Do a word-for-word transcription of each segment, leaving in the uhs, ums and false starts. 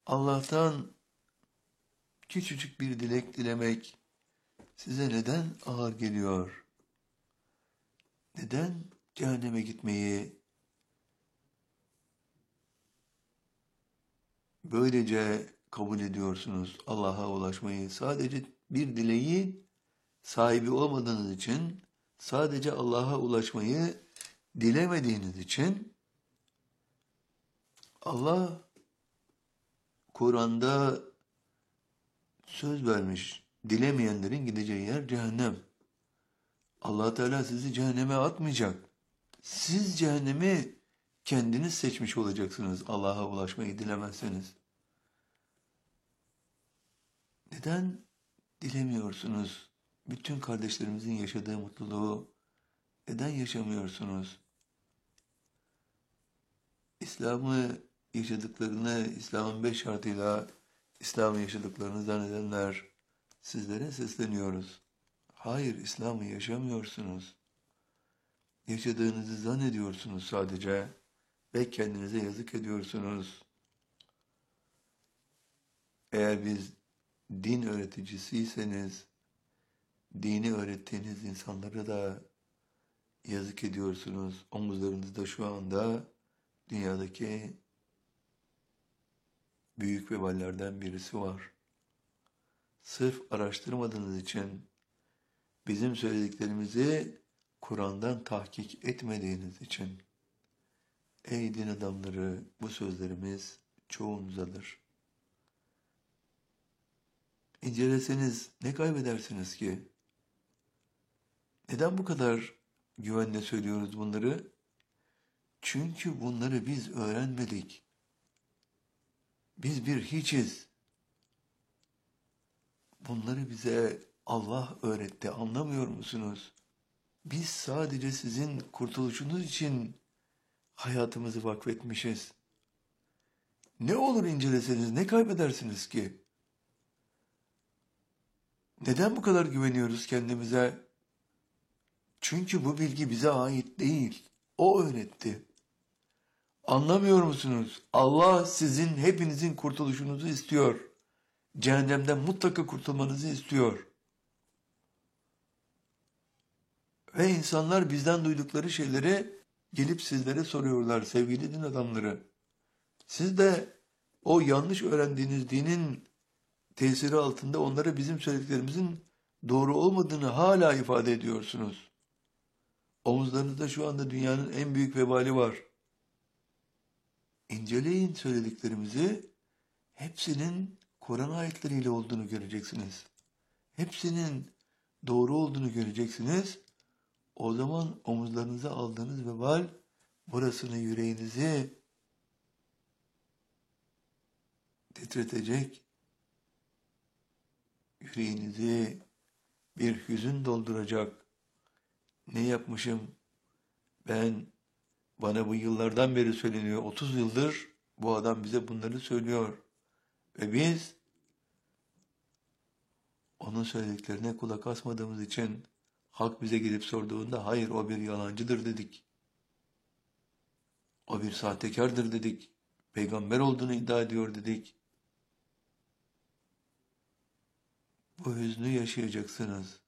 Allah'tan küçücük bir dilek dilemek size neden ağır geliyor? Neden cehenneme gitmeyi böylece kabul ediyorsunuz? Allah'a ulaşmayı sadece bir dileği sahibi olmadığınız için, sadece Allah'a ulaşmayı dilemediğiniz için Allah Kur'an'da söz vermiş. Dilemeyenlerin gideceği yer cehennem. Allah Teala sizi cehenneme atmayacak. Siz cehennemi kendiniz seçmiş olacaksınız Allah'a ulaşmayı dilemezseniz. Neden dilemiyorsunuz? Bütün kardeşlerimizin yaşadığı mutluluğu neden yaşamıyorsunuz? İslam'ı yaşadıklarını, İslam'ın beş şartıyla İslam'ı yaşadıklarını zannedenler, sizlere sesleniyoruz. Hayır, İslam'ı yaşamıyorsunuz. Yaşadığınızı zannediyorsunuz sadece ve kendinize yazık ediyorsunuz. Eğer biz din öğreticisiyseniz, dini öğrettiğiniz insanlara da yazık ediyorsunuz. Omuzlarınızda şu anda dünyadaki büyük veballerden birisi var. Sırf araştırmadığınız için, bizim söylediklerimizi Kur'an'dan tahkik etmediğiniz için, ey din adamları, bu sözlerimiz çoğunuzadır. İnceleseniz ne kaybedersiniz ki? Neden bu kadar güvenle söylüyoruz bunları? Çünkü bunları biz öğrenmedik. Biz bir hiçiz. Bunları bize Allah öğretti, anlamıyor musunuz? Biz sadece sizin kurtuluşunuz için hayatımızı vakfetmişiz. Ne olur inceleseniz ne kaybedersiniz ki? Neden bu kadar güveniyoruz kendimize? Çünkü bu bilgi bize ait değil. O öğretti. Anlamıyor musunuz? Allah sizin hepinizin kurtuluşunuzu istiyor. Cehennemden mutlaka kurtulmanızı istiyor. Ve insanlar bizden duydukları şeyleri gelip sizlere soruyorlar sevgili din adamları. Siz de o yanlış öğrendiğiniz dinin tesiri altında onlara bizim söylediklerimizin doğru olmadığını hala ifade ediyorsunuz. Omuzlarınızda şu anda dünyanın en büyük vebali var. İnceleyin söylediklerimizi, hepsinin Kur'an ayetleriyle olduğunu göreceksiniz. Hepsinin doğru olduğunu göreceksiniz. O zaman omuzlarınıza aldığınız vebal, burasını yüreğinizi titretecek, yüreğinizi bir hüzün dolduracak. Ne yapmışım? Ben, bana bu yıllardan beri söyleniyor, otuz yıldır bu adam bize bunları söylüyor. Ve biz onun söylediklerine kulak asmadığımız için halk bize gelip sorduğunda hayır o bir yalancıdır dedik. O bir sahtekardır dedik. Peygamber olduğunu iddia ediyor dedik. Bu hüznü yaşayacaksınız.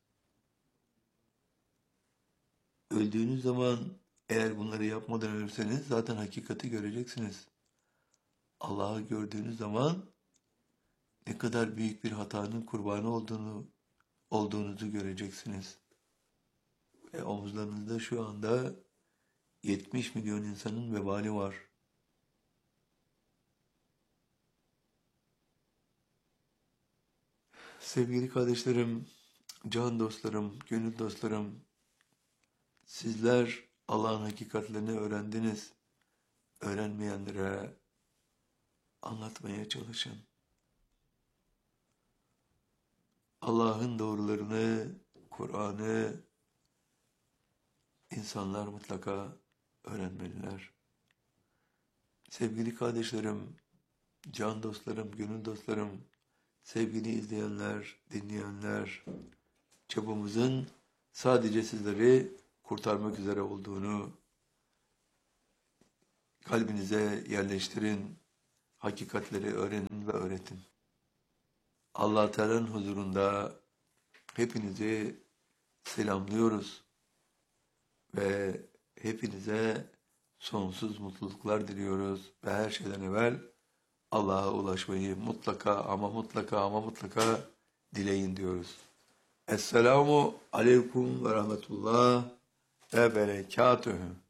Öldüğünüz zaman eğer bunları yapmadan ölürseniz zaten hakikati göreceksiniz. Allah'ı gördüğünüz zaman ne kadar büyük bir hatanın kurbanı olduğunu olduğunuzu göreceksiniz. Ve omuzlarınızda şu anda yetmiş milyon insanın vebali var. Sevgili kardeşlerim, can dostlarım, gönül dostlarım, sizler Allah'ın hakikatlerini öğrendiniz. Öğrenmeyenlere anlatmaya çalışın. Allah'ın doğrularını, Kur'an'ı insanlar mutlaka öğrenmeliler. Sevgili kardeşlerim, can dostlarım, gönül dostlarım, sevgili izleyenler, dinleyenler, çabamızın sadece sizleri kurtarmak üzere olduğunu kalbinize yerleştirin. hakikatleri öğrenin ve öğretin. Allah Teala'nın huzurunda hepinizi selamlıyoruz ve hepinize sonsuz mutluluklar diliyoruz ve her şeyden evvel Allah'a ulaşmayı mutlaka ama mutlaka ama mutlaka dileyin diyoruz. Esselamu aleyküm ve rahmetullah ve berekatühü.